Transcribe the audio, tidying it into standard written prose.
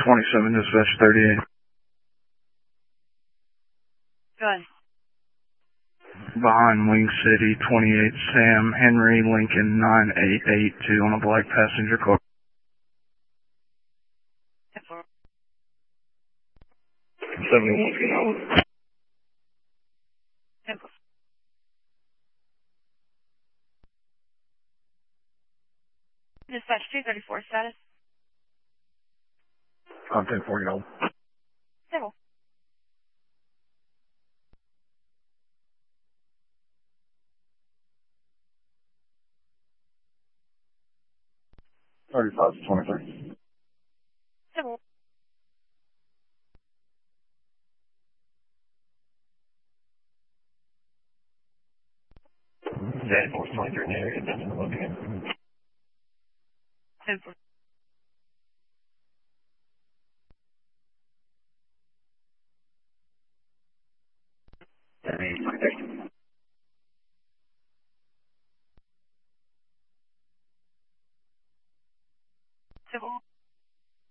27, dispatch 38. Go ahead. Behind Wing City, 28, Sam Henry Lincoln 9882 on a black passenger car. 71. Dispatch 234 status. Content 40. Civil. $35 to 23. Civil. Dead force 23 in the area, attention to located.